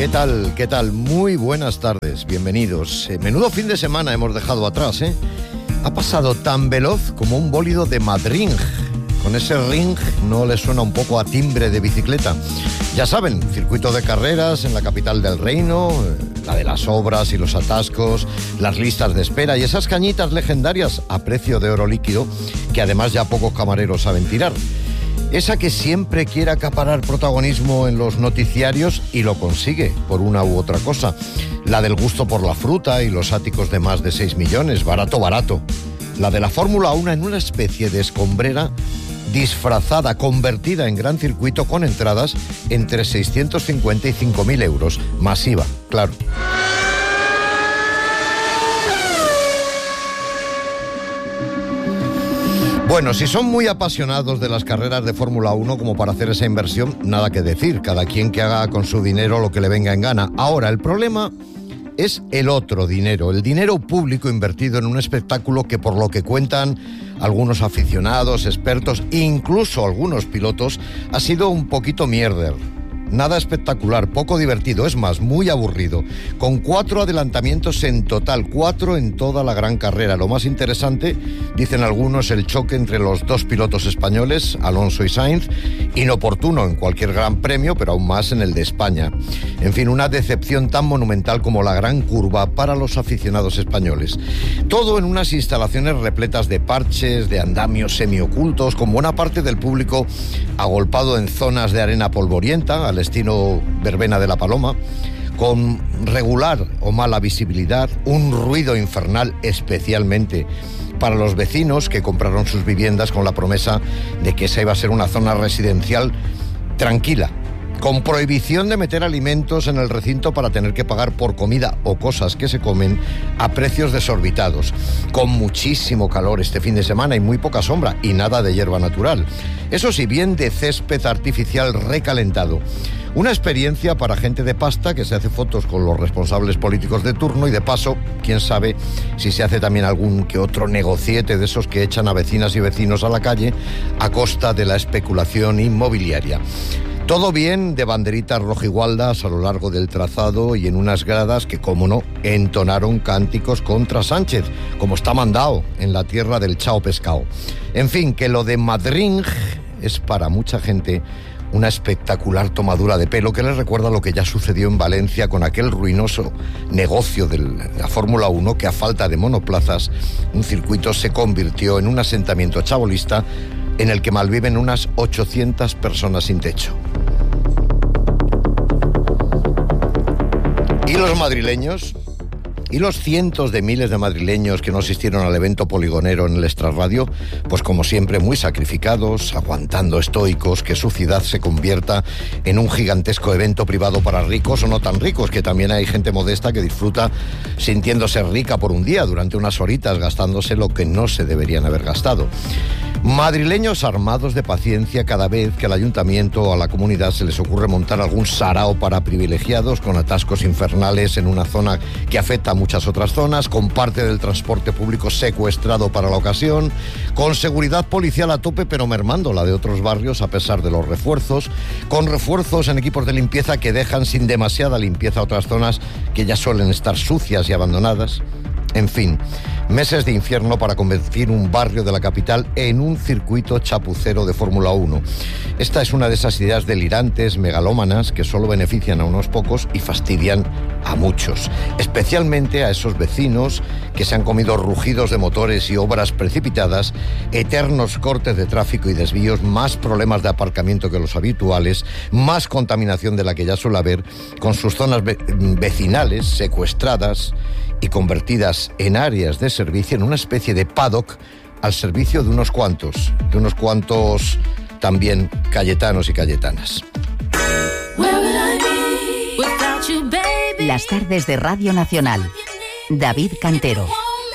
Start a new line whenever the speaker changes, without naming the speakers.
¿Qué tal? ¿Qué tal? Muy buenas tardes, bienvenidos. Menudo fin de semana hemos dejado atrás, ¿eh? Ha pasado tan veloz como un bólido de Madrid. Con ese ring, ¿no le suena un poco a timbre de bicicleta? Ya saben, circuito de carreras en la capital del reino, la de las obras y los atascos, las listas de espera y esas cañitas legendarias a precio de oro líquido que además ya pocos camareros saben tirar. Esa que siempre quiere acaparar protagonismo en los noticiarios y lo consigue por una u otra cosa. La del gusto por la fruta y los áticos de más de 6 millones, barato, barato. La de la Fórmula 1 en una especie de escombrera disfrazada, convertida en gran circuito con entradas entre 650 y 5.000 euros. Masiva, claro. Bueno, si son muy apasionados de las carreras de Fórmula 1 como para hacer esa inversión, nada que decir. Cada quien que haga con su dinero lo que le venga en gana. Ahora, el problema es el otro dinero, el dinero público invertido en un espectáculo que, por lo que cuentan algunos aficionados, expertos, incluso algunos pilotos, ha sido un poquito mierder. Nada espectacular, poco divertido, es más, muy aburrido. Con 4 adelantamientos en total, 4 en toda la gran carrera. Lo más interesante, dicen algunos, el choque entre los dos pilotos españoles, Alonso y Sainz, inoportuno en cualquier gran premio, pero aún más en el de España. En fin, una decepción tan monumental como la gran curva para los aficionados españoles. Todo en unas instalaciones repletas de parches, de andamios semiocultos, con buena parte del público agolpado en zonas de arena polvorienta, al estilo verbena de la Paloma, con regular o mala visibilidad, un ruido infernal, especialmente para los vecinos que compraron sus viviendas con la promesa de que esa iba a ser una zona residencial tranquila, con prohibición de meter alimentos en el recinto para tener que pagar por comida o cosas que se comen a precios desorbitados, con muchísimo calor este fin de semana y muy poca sombra y nada de hierba natural. Eso sí, bien de césped artificial recalentado. Una experiencia para gente de pasta que se hace fotos con los responsables políticos de turno y de paso, quién sabe si se hace también algún que otro negociete de esos que echan a vecinas y vecinos a la calle a costa de la especulación inmobiliaria. Todo bien de banderitas rojigualdas a lo largo del trazado y en unas gradas que, como no, entonaron cánticos contra Sánchez, como está mandado en la tierra del chao pescado. En fin, que lo de Madrid es para mucha gente una espectacular tomadura de pelo que les recuerda lo que ya sucedió en Valencia con aquel ruinoso negocio de la Fórmula 1 que, a falta de monoplazas, un circuito se convirtió en un asentamiento chabolista en el que malviven unas 800 personas sin techo. ¿Y los madrileños? ¿Y los cientos de miles de madrileños que no asistieron al evento poligonero en el Extrarradio? Pues como siempre, muy sacrificados, aguantando estoicos que su ciudad se convierta en un gigantesco evento privado para ricos o no tan ricos, que también hay gente modesta que disfruta sintiéndose rica por un día, durante unas horitas, gastándose lo que no se deberían haber gastado. Madrileños armados de paciencia cada vez que al ayuntamiento o a la comunidad se les ocurre montar algún sarao para privilegiados, con atascos infernales en una zona que afecta a muchas otras zonas, con parte del transporte público secuestrado para la ocasión, con seguridad policial a tope pero mermando la de otros barrios a pesar de los refuerzos, con refuerzos en equipos de limpieza que dejan sin demasiada limpieza otras zonas que ya suelen estar sucias y abandonadas. En fin, meses de infierno para convertir un barrio de la capital en un circuito chapucero de Fórmula 1. Esta es una de esas ideas delirantes, megalómanas, que solo benefician a unos pocos y fastidian a muchos, especialmente a esos vecinos que se han comido rugidos de motores y obras precipitadas, eternos cortes de tráfico y desvíos, más problemas de aparcamiento que los habituales, más contaminación de la que ya suele haber, con sus zonas vecinales secuestradas y convertidas en áreas de servicio, en una especie de paddock al servicio de unos cuantos también cayetanos y cayetanas.
Las tardes de Radio Nacional. David Cantero.